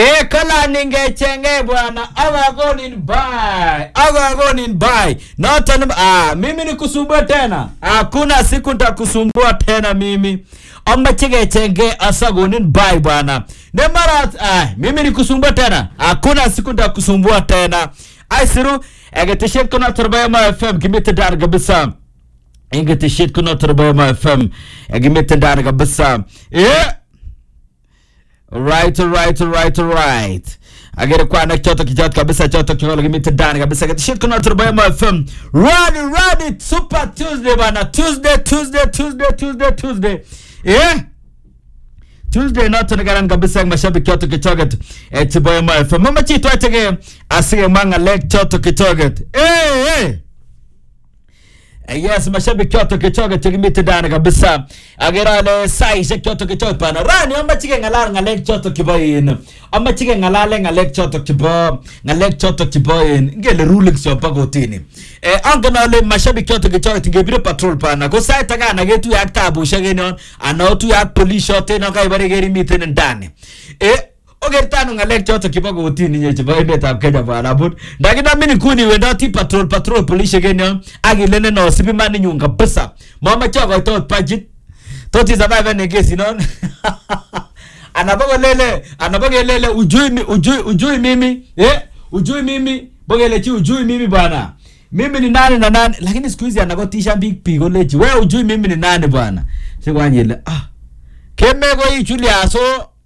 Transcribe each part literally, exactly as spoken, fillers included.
Eh, kala ningechenge bwana, aga going by, aga going by. Not an, ah, mimi ni kusumbua tena. Hakuna siku nitakusumbua tena mimi. Amba chege chenge asa going by bwana. Nemara, ah, mimi ni kusumbua tena. Hakuna siku nitakusumbua tena. Ai siru, egetishit kuna turbaya ma F M kimite dar kabisa. Egetishit kuna turbaya ma F M kimite dar kabisa. Eh. Right, right, right, right. Agere kwa na choto kijat kabisa choto kikolo kimite dani kabisa shit kuna turbaya ma F M. Run run it Super Tuesday bana. Tuesday, Tuesday, Tuesday, Tuesday, Tuesday. Yeah. Tuesday na tunagaran kabisa mashabiki choto kichoget. Eh turbaya ma F M. Mama chitu atege asige manga leg choto kichoget. Eh eh. Yes, mashabiki choto kichoget kimite dani kabisa. Agera le sai se choto kichoget pana. Rani amba chike ngalar ngalek choto kibayin. Amba chike ngalale ngalek choto kiba, ngalek choto kibayin. Ngele ruling so pagotini. Eh angana le mashabiki choto kichoget ngebire patrol pana. Ko sai taga na getu yak tabu shagenon, ana tu yak police shote na kai bare geri mite ndani. Eh ogertano ngalek choto kibago utini nyeche ba ebeta Kenya bana but ndagina mini kuni wenda ti patrol patrol police genya agilene no sibi mani nyunga pesa mama chago to pajit to ti survive ne gesi non anabago lele anabago lele ujui ujui ujui mimi eh ujui mimi bogele chi ujui mimi bana mimi ni nani na nani lakini siku hizi anagotisha big pigo lechi wewe ujui mimi ni nani bana sikwanyele ah kemego hii Julia so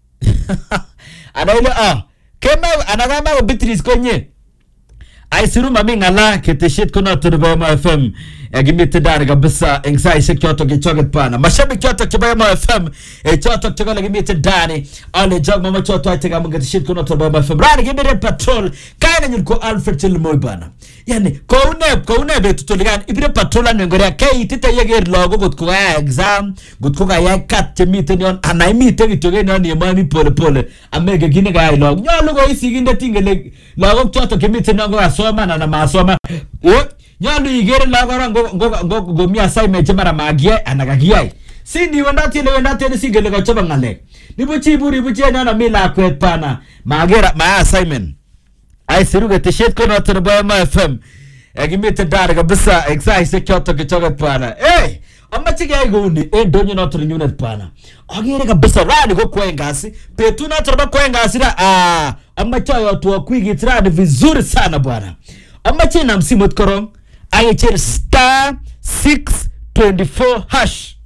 anaile ah kema anagama Beatrice konye aisiru mami ngala keteshit kuna turbaya ma F M egimite dar kabisa engzai sekyoto kichoget pana mashabiki choto kibaya ma F M e choto kichoget egimite dani ale jog mama choto atega mungeteshit kuna turbaya ma F M rani gimire patrol kaina nyuko Alfred Chilmoy bana yani ko une ko une betu toligan ibire patrol an ngoria kai tita yeger logo gotko ga exam gotko ga yakat temite nyon anaimite gitoge nyon yemani pole pole amege gine ga logo nyalo go isiginde tingele logo choto kimite nongo asoma na na masoma o nyalo igere logo ngo ngo ngo go mi assignment mara magie anagagiai sindi wendati le wendati ni sigele ga choba ngale nibo chiburi buche na na mila kwet pana magera ma assignment ai siruga tishit kono turbaya ma F M egimite dar kabisa exai se kyoto kichoget pana eh amma chige ai goni e donyo na tur unit pana agere kabisa rani go kwengasi petu na turba kwengasi ra ah amma chayo tu kwigi trade vizuri sana bwana amma china msimu tkorong ai cher star six twenty-four hash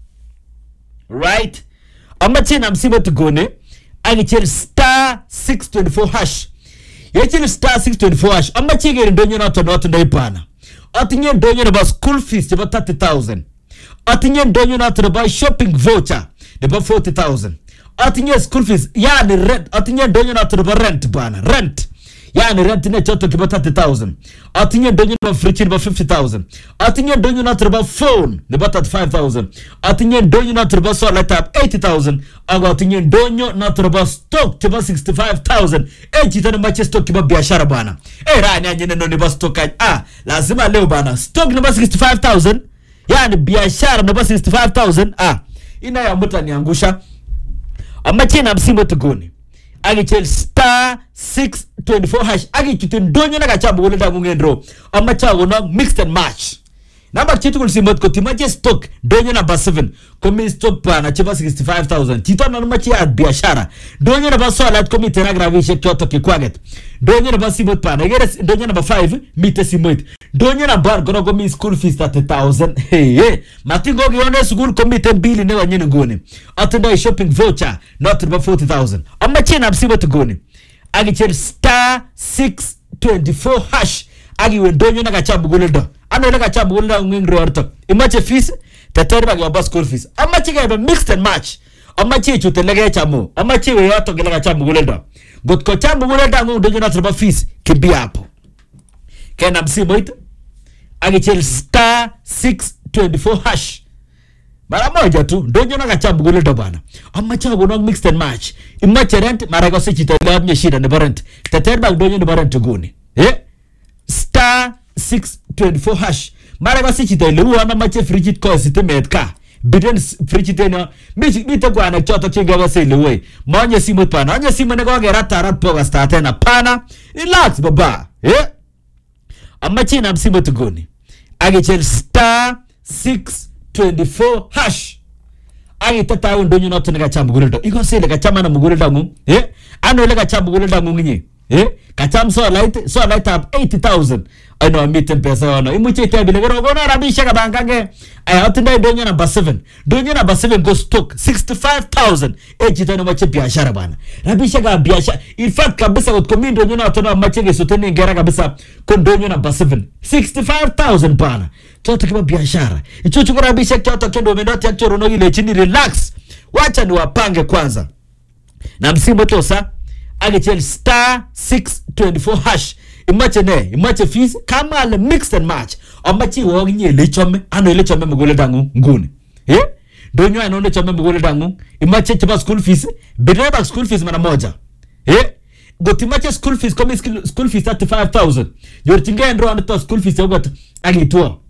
right amma china msimu tgone ai cher star six twenty-four hash yechini star six twenty-four hash amma chigeri ndonyo na to not ndai pana atinye ndonyo na ba school fees about thirty thousand atinye ndonyo na to ba shopping voucher about forty thousand atinye school fees yani rent atinye ndonyo na to ba rent bana rent yani rent ne choto kiba thirty thousand atinye ndonyo na fridge ba fifty thousand atinye ndonyo na to ba phone ne ba thirty-five thousand atinye ndonyo na to ba solar tap eighty thousand aga atinye ndonyo na to ba stock tiba sixty-five thousand e jitana mache stock kiba biashara bana e rani anyene no ne ba stock ah lazima leo bana stock ne ba sixty-five thousand yani biashara ne ba sixty-five thousand ah ina ya muta niangusha amma china msimu tugoni agichel star six twenty-four hash agichute ndonyo na gachabu gole da ngendro amma chago no mixed and match number chitu kul simot ko timaje stock ndonyo number seven komi stock pana chiba sixty-five thousand tito na machi ya biashara ndonyo na baso alat komi tena gravishe kyoto kikwaget ndonyo na basimot pana igere ndonyo number five mite simot ndonyo na bar gono komi school fees thirty thousand hey hey matingo gione school komi ten bili ne wanyene ngone atendo shopping voucher not about forty thousand amma china msimot ngone agichel star six twenty-four hash agi wendonyo na gachabu gole do ano na gachabu gole da ngingro orto imache fees tatori ba gaba school fees amache ga mixed and match amache chute lege chamo amache we yoto gele gachabu gole do got ko chabu gole da ngindonyo na troba fees kibi hapo kena msimu ito agichel star six twenty-four hash mara moja tu ndonyo na gachabu gole do bana amache go no mixed and match imache rent mara go sechi tele mye shida ne rent tatori ba ndonyo ne rent goni eh star six twenty-four hash mara basi chitele uana mache frigid cost temetka biden free tena mi mi te kwa na choto chinga basi lewe manye simu pana anye simu ne kwa gera tarat poga start tena pana relax baba eh amma china msimu tugoni agichel star six twenty-four hash agi tata ndonyo not ne gacham guldo iko se le gachama na muguldo ngu eh ano le gacham guldo ngu ngi eh kacham so light so light up eighty thousand ano miten pesa ono imuche tabile gero gona rabisha ka bangange ay otinde donyo number seven donyo number seven go stock sixty-five thousand eji tano mache biashara bana rabisha ka biashara in fact kabisa kwa komindo donyo na tano mache gesoteni ngera kabisa kon donyo number seven sixty-five thousand bana toto kiba biashara icho chukura rabisha toto kendo mendoti actually no ile chini relax wacha ni wapange kwanza na msimu tosa agichel star six twenty-four hash imache ne imache fees kama le mix and match amachi wo nye le chome ano le chome mugole dangu ngune eh donyo ano le chome mugole dangu imache chaba school fees bedeba school fees mara moja eh gotimache school fees kama school fees thirty-five thousand yor tinga ndro ando school fees yogot agitwo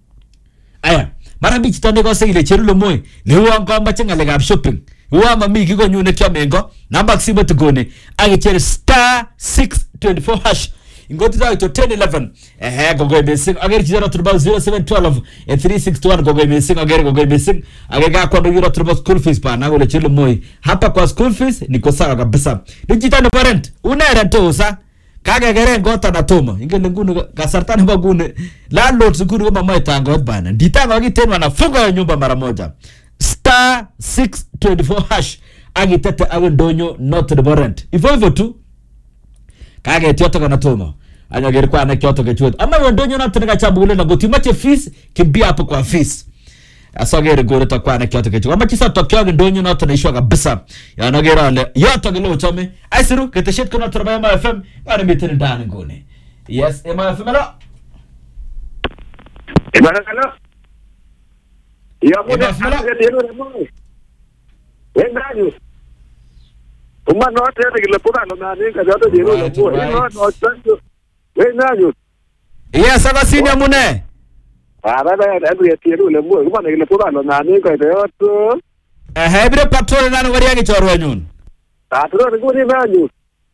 aya mara bichi tande ko se ile cherulo moy le wo ngo amache ngale gap shopping wa mami kiko nyune kyamengo namba ksibo tugone agichel star six twenty-four hash ingoti za to ten eleven eh gogo missing ageri zero turba zero seven twelve and three six one gogo missing ageri gogo missing agega kwa ndo turba school fees pa na gole chelo moy hapa kwa school fees niko sawa kabisa dijitani parent una rento sa kaga gere ngota na toma ingele ngunu kasartani bagune landlord zikuru kama mai tango bana nditanga agitenwa na funga nyumba mara moja star six twenty-four hash agitete awe ndonyo not the parent ifo hivyo tu kage tioto kana tomo anyagere kwa na kyoto kechuo ama wendonyo na tena chabule na gotimache fees kimbia hapo kwa fees asogere gore to kwa na kyoto kechuo ama chisa tokyo ndonyo na tena ishwa kabisa yanagera le yoto gelo chome aisiru keteshet kuna turba ma F M ana mitini ndani ngone yes ema F M lo ema kana ya muda ya dero mo wendanyo Uma note ya kile pura lo nani ka jato dero lo mo ino no tanjo we nanyo iya saka sini mune ara da ya ndu ya tiro lo mo uma kile pura lo nani ka dero to eh hebre patrol nani wari yake chorwa nyun patrol ngoni nanyo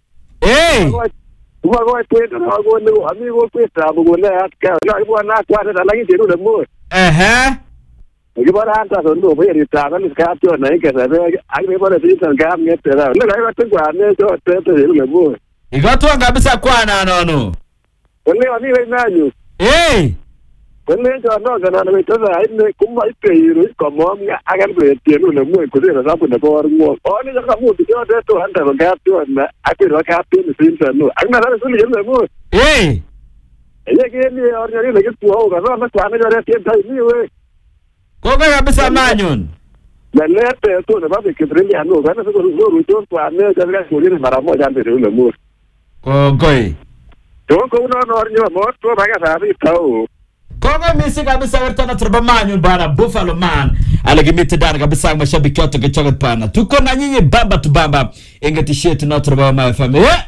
eh uma go tete na go ni amigo pesa bugo le atka na ibo na kwa da lagi dero lo mo eh Gimana anta sondo boy rita kan ska tio na ke sa agre bora tinta gam ngete la le ga tu kwa ne to tete le bo igato kabisa kwa na no no ole ani le nanyo eh ole jo no ga na me to sa ine kuma ipe iru ko mo nga agan bre tienu le mo ko de sa pu ne bor mo oni ga mu ti to de to anta ga tio na akiro ga tin tinta no agna na su le mo eh ele ke ni ornyari le ke tu o ga na kwa ne ga tinta ni we Koga kabisa manyun. Na lete tu na babi kidrili anu kana siko zuru tu kwa ne jaga kuli mara moja ndere ule mu. Kogoi. To ko uno no ornyo mo to baga sabi tau. Koga misi kabisa wertana turba manyun bana Buffalo Man. Alegimite dana kabisa mashabiki wote kichoka pana. Tuko na nyinyi bamba tu bamba. Ingeti shetu na turba ma F M. Eh?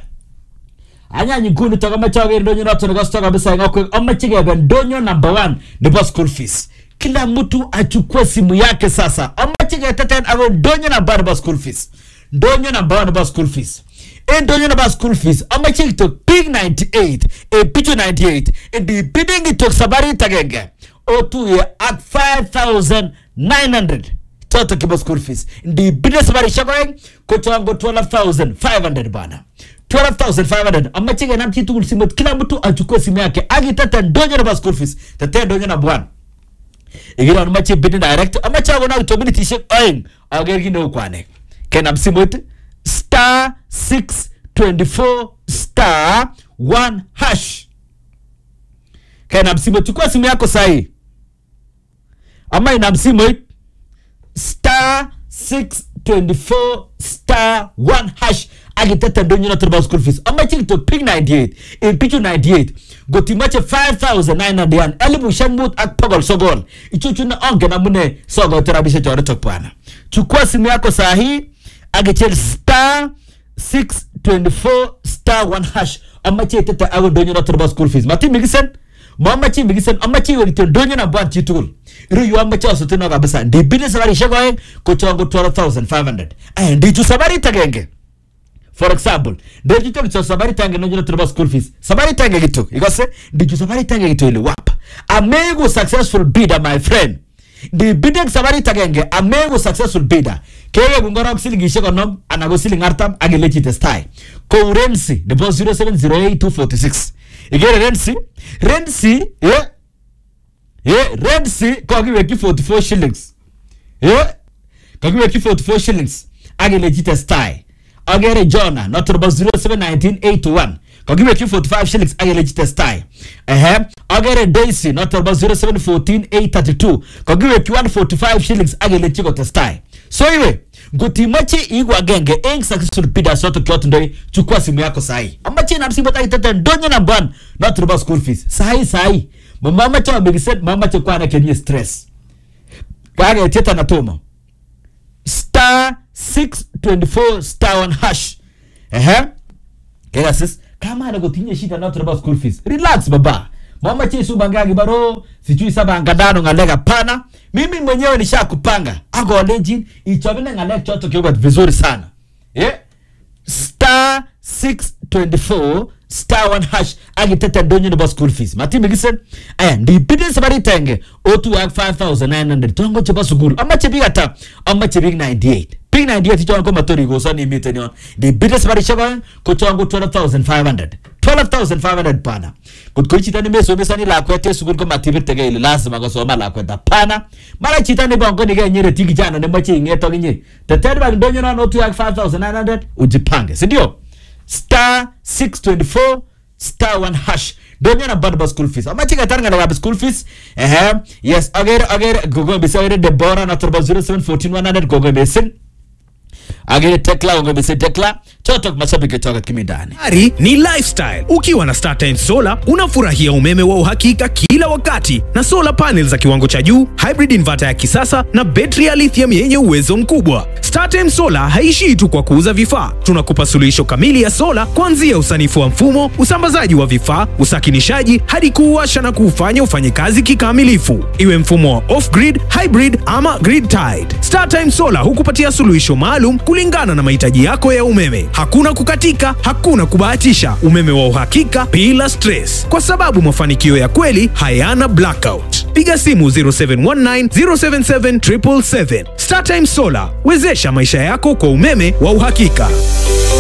Anya nyiguni toka machaga ndonyo na turba stoka kabisa ngakwe. Amma chige ben donyo number one the bus school fees. Kila mtu achukue simu yake sasa. Amachige teten awe donyo na barba school fees. Donyo na barba school fees. E donyo na barba school fees. Amachige to Pig ninety-eight. E Pichu ninety-eight. E di bidding it to Sabari Tagenge. O two ye at five thousand nine hundred. Toto kiba school fees. Di bidding Sabari Shagoeng. Kocho wango twelve thousand five hundred bana. twelve thousand five hundred. Amachige na mchitu ulisimut. Kila mtu achukue simu yake. Agi teten donyo na barba school fees. Teten donyo na buwan. Igira machi bidin direct amacha gona community shek oing agergi no kwane kenam simut star six twenty-four star one hash kenam simut kwa simu yako sahi ama inam simut star six twenty-four star one hash agitata donyo na turba school fees amachi to Pig ninety-eight in Pichu ninety-eight gotimache five thousand nine hundred elibu shamut ak pagol sogol ichuchu na onge na mune sogo terabisha chore chokpana chukua simu yako sahi agichel star six twenty-four star one hash amachi tete ago donyo na turba school fees mati migisen mama chi migisen amachi wegito donyo na bwan chitul Iru yuwa mcha sutino kabisa. Ndibidi sabari shako kuchongo twelve thousand five hundred. Aya ndichu sabari tagenge. For example, ndichu kicho sabari tange nojino turba school fees. Sabari tange gitu. Ikose, ndichu sabari tange gitu ili wap. Amegu successful bidder, my friend. Di bidding sabari tagenge, amegu successful bidder. Kaya gungora kusili gisheko nom, anagosili ngartam, agelechi testai. Ko Rensi, depo zero seven zero eight two four six. Igere Rensi, Rensi, yeah, yeah, Rensi, kwa kiweki forty-four shillings. Yeah, kwa kiweki forty-four shillings, agelechi testai. Agere Jonah, not about zero seven one nine eight two one. Kwa kiweki forty-five shillings, agelechi testai. Ehe, agere Daisy, not about zero seven one four eight three two. Kwa kiweki one forty-five shillings, agelechi ko testai. So iwe, nguti machi igwa genge eng successful bidder soto kyoto ndoi chukua simu yako sahi. Amachi na msimu ta itete ndonyo na ban not about school fees. Sahi sahi. Mama machi wa bigiset mama machi kwa na kenye stress. Kwa hage teta na tomo. Star six twenty-four star one hash. Ehe. Kega sis. Kama hana gotinye shita not about school fees. Relax baba. Mama machi subangagi baro. Sichui saba angadano ngalega pana. Mimi mwenyewe nisha kupanga. Ako origin ichobine ngale choto kyogot vizuri sana. Yeah. Star six twenty-four star one hash agitete donyo no school fees. Mati migisen aya ndi bidin sabari tenge o two five thousand nine hundred. Tongo cheba suguru. Amma chebiga ta. Amma chebig ninety-eight. Ping ninety-eight chongo ko matori go so ni mite nyon. Ndi bidin sabari chego ko chongo twelve thousand five hundred. twelve thousand five hundred pana. Kutko chitani meso mesani la kwete suguru ko matibirte ge lazima ko soma la kweta pana. Mara chitani bongo ni ge nyere tiki jana ne machi ngeto ginye. The third bag donyo na no two five thousand nine hundred ujipange. Sindio? Star six twenty-four star one hash. Donyo na bad school fees. Amachi katanga na bad school fees. Eh yes, agere agere gogo bisa agere Deborah na turbo zero seven one four one hundred gogo besin. Agere Tekla ungo bisi Tekla. Chotok mashabiki choka kimidani. Ari ni lifestyle. Ukiwa na StarTimes Solar, unafurahia umeme wa uhakika kila wakati na solar panels za kiwango cha juu, hybrid inverter ya kisasa na betri ya lithium yenye uwezo mkubwa. StarTimes Solar haishi tu kwa kuuza vifaa. Tunakupa suluhisho kamili ya solar kuanzia usanifu wa mfumo, usambazaji wa vifaa, usakinishaji hadi kuwasha na kufanya ufanye kazi kikamilifu. Iwe mfumo wa off-grid, hybrid ama grid tied. StarTimes Solar hukupatia suluhisho maalum kulingana na mahitaji yako ya umeme. Hakuna kukatika, hakuna kubahatisha. Umeme wa uhakika bila stress. Kwa sababu mafanikio ya kweli hayana blackout. Piga simu zero seven one nine zero seven seven seven seven seven. StarTimes Solar, wezesha maisha yako kwa umeme wa uhakika.